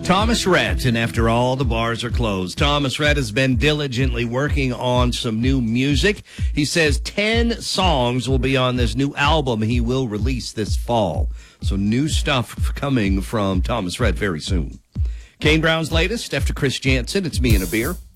Thomas Rhett, and after all the bars are closed, Thomas Rhett has been diligently working on some new music. He says 10 songs will be on this new album he will release this fall. So new stuff coming from Thomas Rhett very soon. Kane Brown's latest after Chris Jansen. It's Me and a Beer.